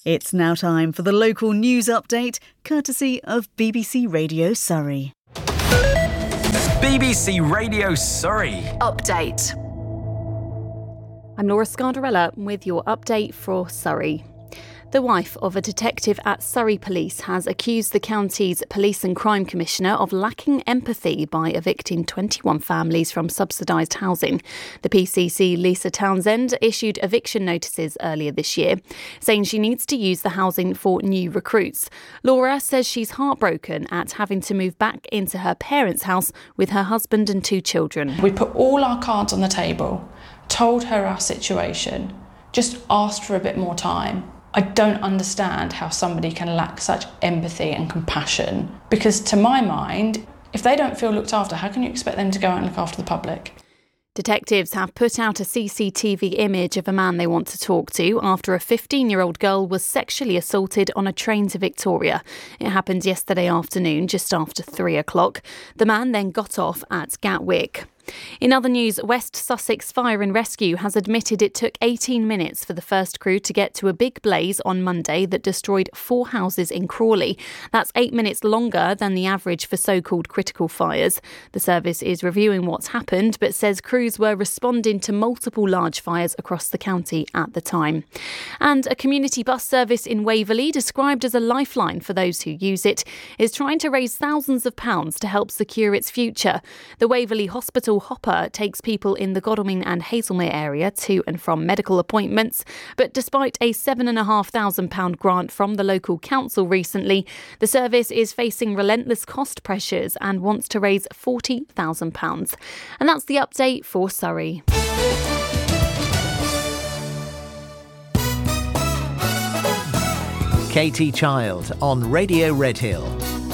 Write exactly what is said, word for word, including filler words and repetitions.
It's now time for the local news update, courtesy of B B C Radio Surrey. B B C Radio Surrey Update. I'm Laura Scardarella with your update for Surrey. The wife of a detective at Surrey Police has accused the county's Police and Crime Commissioner of lacking empathy by evicting twenty-one families from subsidised housing. The P C C, Lisa Townsend, issued eviction notices earlier this year, saying she needs to use the housing for new recruits. Laura says she's heartbroken at having to move back into her parents' house with her husband and two children. We put all our cards on the table, told her our situation, just asked for a bit more time. I don't understand how somebody can lack such empathy and compassion, because to my mind, if they don't feel looked after, how can you expect them to go out and look after the public? Detectives have put out a C C T V image of a man they want to talk to after a fifteen-year-old girl was sexually assaulted on a train to Victoria. It happened yesterday afternoon, just after three o'clock. The man then got off at Gatwick. In other news, West Sussex Fire and Rescue has admitted it took eighteen minutes for the first crew to get to a big blaze on Monday that destroyed four houses in Crawley. That's eight minutes longer than the average for so-called critical fires. The service is reviewing what's happened, but says crews were responding to multiple large fires across the county at the time. And a community bus service in Waverley, described as a lifeline for those who use it, is trying to raise thousands of pounds to help secure its future. The Waverley Hospital Hopper takes people in the Godalming and Hazelmere area to and from medical appointments. But despite a seven thousand five hundred pounds grant from the local council recently, the service is facing relentless cost pressures and wants to raise forty thousand pounds. And that's the update for Surrey. Katie Child on Radio Redhill.